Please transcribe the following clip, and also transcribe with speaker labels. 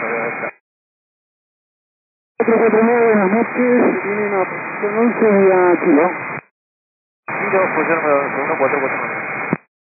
Speaker 1: 449, buenas noches, vienen a posición 11 vía Kilo.
Speaker 2: Kilo, posición número 1449.